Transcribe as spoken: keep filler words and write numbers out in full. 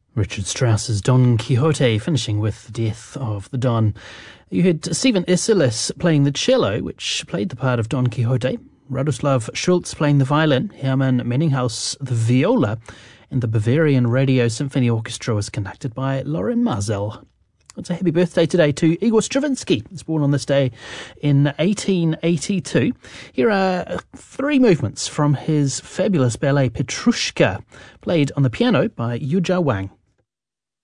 Richard Strauss's Don Quixote, finishing with the death of the Don. You heard Stephen Isserlis playing the cello, which played the part of Don Quixote, Radoslav Schulz playing the violin, Hermann Menninghaus the viola, and the Bavarian Radio Symphony Orchestra was conducted by Loren Maazel. It's a happy birthday today to Igor Stravinsky. He was born on this day in eighteen eighty-two. Here are three movements from his fabulous ballet Petrushka, played on the piano by Yuja Wang.